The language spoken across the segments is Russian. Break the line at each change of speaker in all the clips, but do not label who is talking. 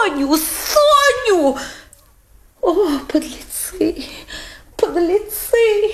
Соню! О, подлецы, подлецы!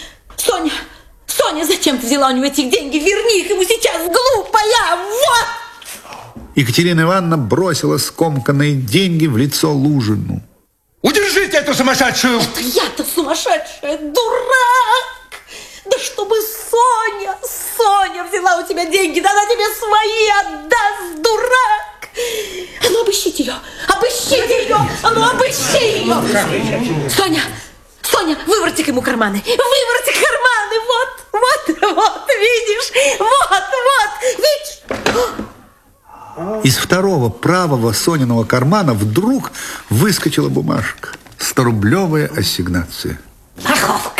Соня, зачем ты взяла у него эти деньги? Верни их ему сейчас, глупая! Вот!
Екатерина Ивановна бросила скомканные деньги в лицо Лужину.
Удержите эту сумасшедшую!
Это я-то сумасшедшая, дурак! Да чтобы Соня взяла у тебя деньги, да она тебе свои отдаст, дурак! А ну обыщите ее! А ну обыщи ее! Соня, выворотик ему карманы! Выворотик карманы! Вот, видишь? Вот, видишь?
Из второго правого Сониного кармана вдруг выскочила бумажка. 100-рублевая ассигнация.
Маховка!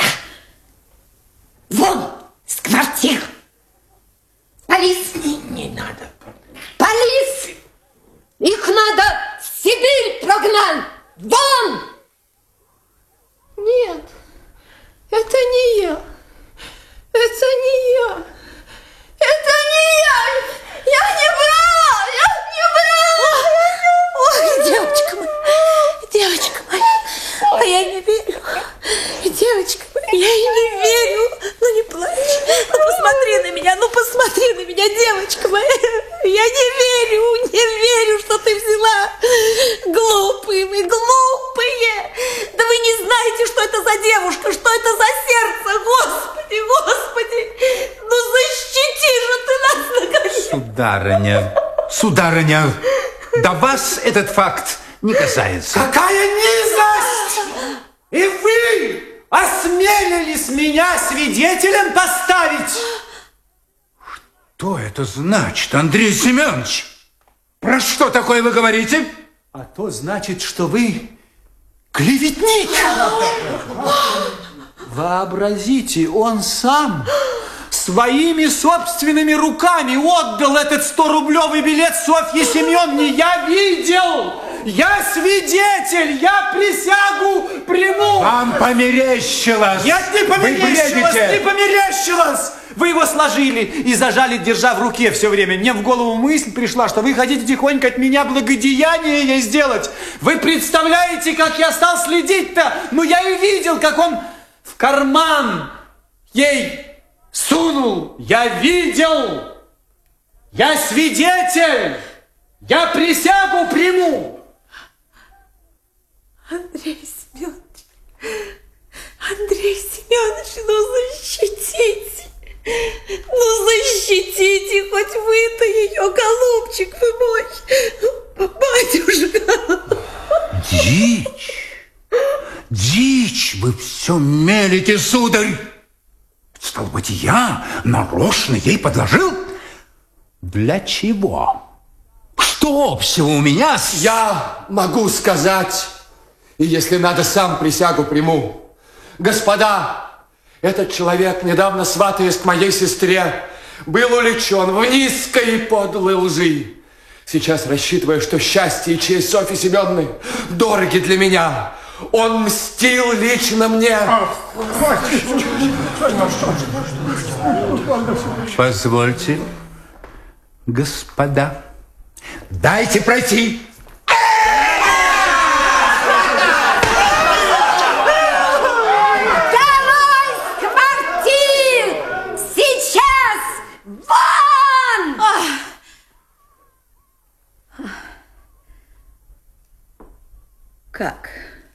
Вон с квартир! Полис!
Не надо.
Полис! Их надо в Сибирь прогнать! Вон! Нет, это не я. Это не я. Я не брала! Ой, девочка моя, а я не верю. Девочка моя, я и не верю. Ну не плачь. Ну посмотри на меня, девочка моя. Я не верю, что ты взяла. Глупые вы, глупые. Да вы не знаете, что это за девушка, что это за сердце. Господи, ну защити же ты нас, наконец.
Сударыня, да вас этот факт не касается.
Какая низость! И вы осмелились меня свидетелем поставить?
Что это значит, Андрей Семенович? Про что такое вы говорите?
А то значит, что вы клеветник. Вообразите, он сам своими собственными руками отдал этот 100-рублевый билет Софье Семеновне. Я видел, я свидетель, я присягу приму.
Вам померещилось.
Нет, не померещилось,
Вы бредите.
не померещилось. Вы его сложили и зажали, держа в руке все время. Мне в голову мысль пришла, что вы хотите тихонько от меня благодеяние ей сделать. Вы представляете, как я стал следить-то? Ну, я и видел, как он в карман ей сунул. Я видел. Я свидетель. Я присягу приму.
Андрей Семенович, ну защитите хоть вы-то ее, голубчик вы мой, батюшка.
Дичь вы все мелите, сударь. Стало быть, я нарочно ей подложил? Для чего? Что общего у меня с...
Я могу сказать, и если надо, сам присягу приму. Господа, этот человек, недавно сватаясь к моей сестре, был увлечен в низкой и подлой лжи. Сейчас, рассчитывая, что счастье и честь Софьи Семеновны дороги для меня, он мстил лично мне.
Позвольте, господа, дайте пройти.
Как?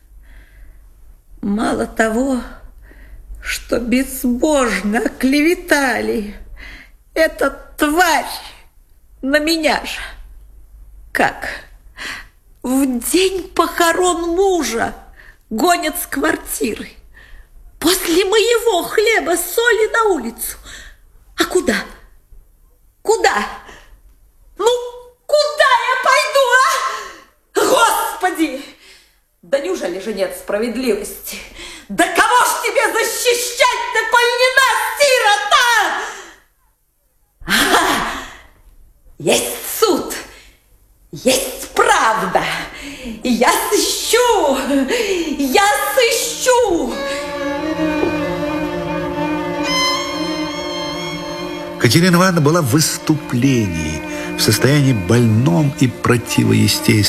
Мало того, что безбожно оклеветали эта тварь на меня же. Как? В день похорон мужа гонят с квартиры. После моего хлеба соли на улицу. А куда? Куда? Ну, куда я пойду, а? Господи! Да неужели же нет справедливости? Да кого ж тебе защищать-то, коль не нас, сирота? Ага, есть суд, есть правда. Я сыщу.
Екатерина Ивановна была в выступлении, в состоянии больном и противоестественном.